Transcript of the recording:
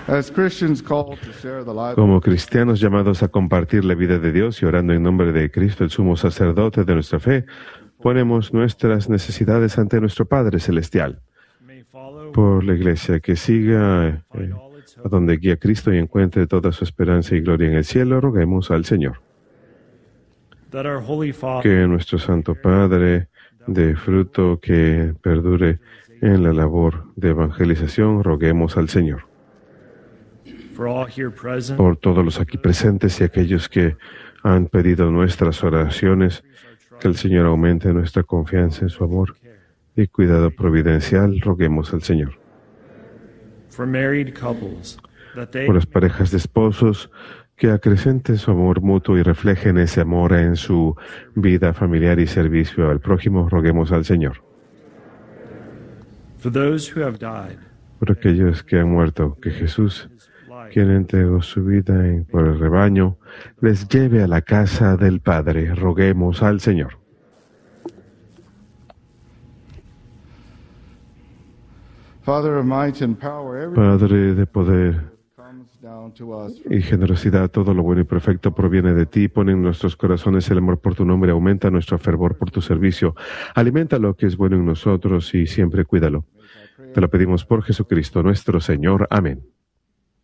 Como cristianos llamados a compartir la vida de Dios y orando en nombre de Cristo, el sumo sacerdote de nuestra fe, ponemos nuestras necesidades ante nuestro Padre Celestial. Por la Iglesia que siga a donde guía Cristo y encuentre toda su esperanza y gloria en el cielo, roguemos al Señor. Que nuestro Santo Padre dé fruto que perdure en la labor de evangelización, roguemos al Señor. Por todos los aquí presentes y aquellos que han pedido nuestras oraciones, que el Señor aumente nuestra confianza en su amor y cuidado providencial, roguemos al Señor. Por las parejas de esposos, que acrecenten su amor mutuo y reflejen ese amor en su vida familiar y servicio al prójimo, roguemos al Señor. Por aquellos que han muerto, que Jesús, quien entregó su vida por el rebaño, les lleve a la casa del Padre, roguemos al Señor. Padre de poder y generosidad, todo lo bueno y perfecto proviene de ti. Pon en nuestros corazones el amor por tu nombre, aumenta nuestro fervor por tu servicio, alimenta lo que es bueno en nosotros y siempre cuídalo. Te lo pedimos por Jesucristo nuestro Señor. Amén.